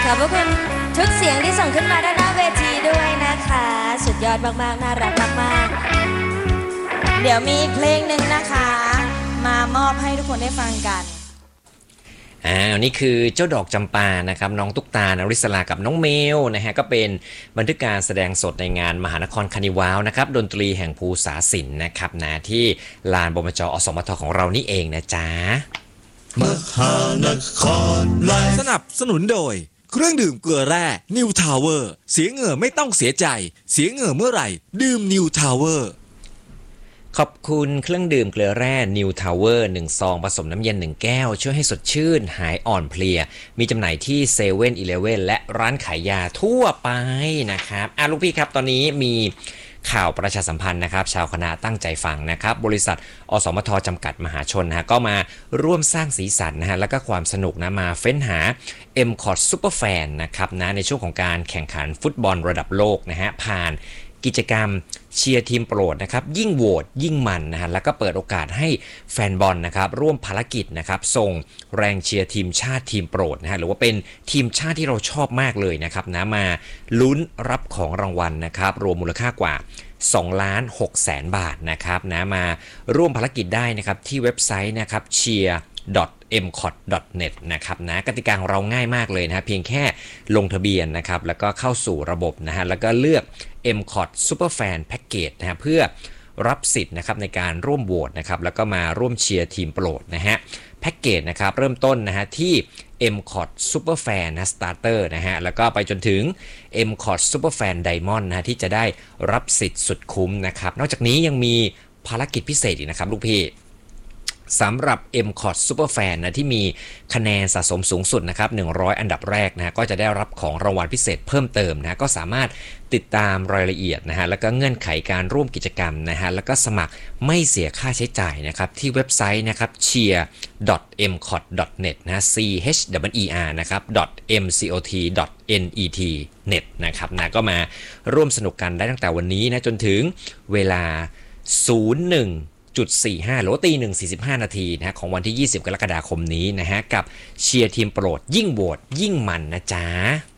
ขอบพระคุณทุกเสียงที่ส่งขึ้นมาด้านหน้าเวทีด้วยนะคะสุดยอดมากๆน่ารักมากๆเดี๋ยวมีเพลงหนึ่งนะคะมามอบให้ทุกคนได้ฟังกันนี่คือเจ้าดอกจำปานะครับน้องตุ๊กตานริศรากับน้องเมลนะฮะก็เป็นบันทึกการแสดงสดในงานมหานครคานิวาวนะครับดนตรีแห่งภูษาศิลป์นะครับนะที่ลานบมจ.อสมทของเรานี่เองนะจ๊ะมหานครไลฟ์สนับสนุนโดยเครื่องดื่มเกลือแร่นิวทาวเวอร์เสียเหงื่อไม่ต้องเสียใจเสียเหงื่อเมื่อไหร่ดื่มนิวทาวเวอร์ขอบคุณเครื่องดื่มเกลือแร่ New Tower 1 ซองผสมน้ำเย็น1แก้วช่วยให้สดชื่นหายอ่อนเพลียมีจำหน่ายที่เซเว่นอีเลฟเว่นและร้านขายยาทั่วไปนะครับลูกพี่ครับตอนนี้มีข่าวประชาสัมพันธ์นะครับชาวคณะตั้งใจฟังนะครับบริษัทอสมทจำกัดมหาชนนะก็มาร่วมสร้างสีสันนะฮะแล้วก็ความสนุกนะมาเฟ้นหา MCOT Superfan นะครับนะในช่วงของการแข่งขันฟุตบอลระดับโลกนะฮะผ่านกิจกรรมเชียร์ทีมโปรดนะครับยิ่งโหวตยิ่งมันนะฮะแล้วก็เปิดโอกาสให้แฟนบอลนะครับร่วมภารกิจนะครับส่งแรงเชียร์ทีมชาติทีมโปรดนะฮะหรือว่าเป็นทีมชาติที่เราชอบมากเลยนะครับนะมาลุ้นรับของรางวัลนะครับรวมมูลค่ากว่า2,600,000 บาทนะครับนะมาร่วมภารกิจได้นะครับที่เว็บไซต์นะครับ cheer.mcot.net นะครับนะกติกาของเราง่ายมากเลยนะเพียงแค่ลงทะเบียนนะครับแล้วก็เข้าสู่ระบบนะฮะแล้วก็เลือก MCOT Superfan Package นะฮะเพื่อรับสิทธิ์นะครับในการร่วมโหวตนะครับแล้วก็มาร่วมเชียร์ทีมโปรดนะฮะแพ็กเกจนะครับเริ่มต้นนะฮะที่ MCOT Superfan นะ Starter นะฮะแล้วก็ไปจนถึง MCOT Superfan Diamond นะที่จะได้รับสิทธิ์สุดคุ้มนะครับนอกจากนี้ยังมีภารกิจพิเศษอีกนะครับลูกพี่สำหรับ MCOT Superfan นะที่มีคะแนนสะสมสูงสุดนะครับ100อันดับแรกนะก็จะได้รับของรางวัลพิเศษเพิ่มเติมนะก็สามารถติดตามรายละเอียดนะฮะแล้วก็เงื่อนไขการร่วมกิจกรรมนะฮะแล้วก็สมัครไม่เสียค่าใช้จ่ายนะครับที่เว็บไซต์นะครับ cheer.mcot.net นะ cheer นะครับ .mcot.net นะครับนะก็มาร่วมสนุกกันได้ตั้งแต่วันนี้นะจนถึงเวลา 01:45 หรือว่าตี 1:45 นาทีนะของวันที่20 กรกฎาคมนี้นะฮะกับเชียร์ทีมโปรดยิ่งโหวตยิ่งมันนะจ๊ะ